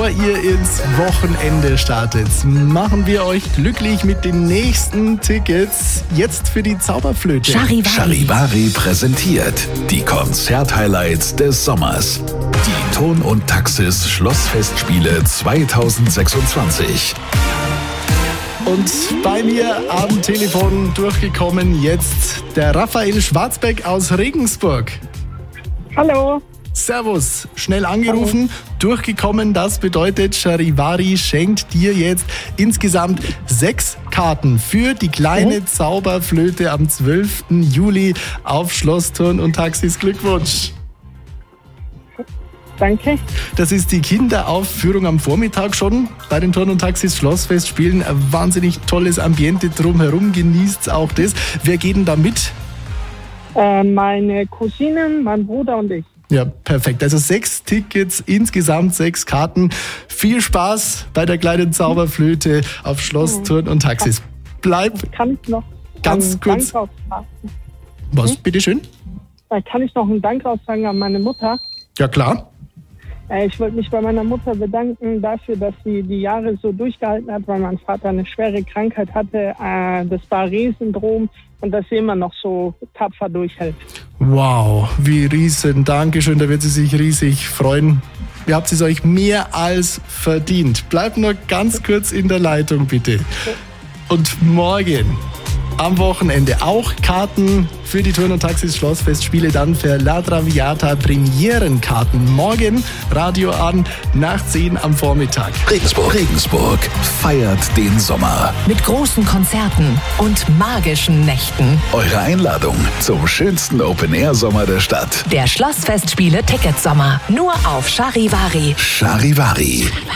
bevor ihr ins Wochenende startet, machen wir euch glücklich mit den nächsten Tickets. Jetzt für die Zauberflöte. Charivari präsentiert die Konzerthighlights des Sommers. Die Ton und Taxis Schlossfestspiele 2026. Und bei mir am Telefon durchgekommen jetzt der Raphael Schwarzbeck aus Regensburg. Hallo. Servus, schnell angerufen, durchgekommen. Das bedeutet, Charivari schenkt dir jetzt insgesamt 6 Karten für die kleine Zauberflöte am 12. Juli auf Schloss Turn und Taxis. Glückwunsch! Danke. Das ist die Kinderaufführung am Vormittag schon bei den Turn und Taxis Schlossfestspielen. Ein wahnsinnig tolles Ambiente drumherum, genießt auch das. Wer geht denn da mit? Meine Cousinen, mein Bruder und ich. Ja, perfekt. Also 6 Tickets, insgesamt 6 Karten. Viel Spaß bei der kleinen Zauberflöte auf Schloss Turn und Taxis. Kann ich noch ganz kurz. Dank aussagen? Was, bitteschön? Kann ich noch einen Dank aussagen an meine Mutter? Ja, klar. Ich wollte mich bei meiner Mutter bedanken dafür, dass sie die Jahre so durchgehalten hat, weil mein Vater eine schwere Krankheit hatte, das Barré-Syndrom, und dass sie immer noch so tapfer durchhält. Wow, wie riesen Dankeschön, da wird sie sich riesig freuen. Ihr habt es euch mehr als verdient. Bleibt nur ganz kurz in der Leitung, bitte. Und morgen am Wochenende auch Karten für die Turn und Taxis Schlossfestspiele, dann für La Traviata Premierenkarten. Morgen Radio an, nach 10 am Vormittag. Regensburg feiert den Sommer. Mit großen Konzerten und magischen Nächten. Eure Einladung zum schönsten Open-Air-Sommer der Stadt. Der Schlossfestspiele Ticketsommer. Nur auf Charivari. Charivari.